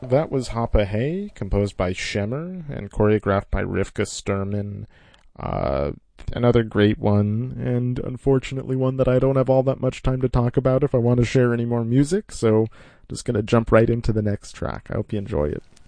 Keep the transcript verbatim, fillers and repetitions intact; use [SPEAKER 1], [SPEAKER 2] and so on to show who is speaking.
[SPEAKER 1] That was Hoppa Hey, composed by Shemmer and choreographed by Rivka Sturman. Uh, another great one, and unfortunately one that I don't have all that much time to talk about if I want to share any more music, so just gonna jump right into the next track. I hope you enjoy it.